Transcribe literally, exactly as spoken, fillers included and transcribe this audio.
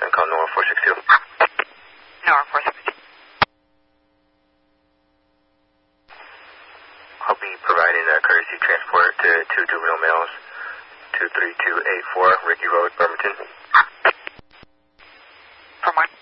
and call Nora four six two. Nora four six two. I'll be providing a courtesy transport to two juvenile males, two three two eight four Ricky Road, Bremerton. For my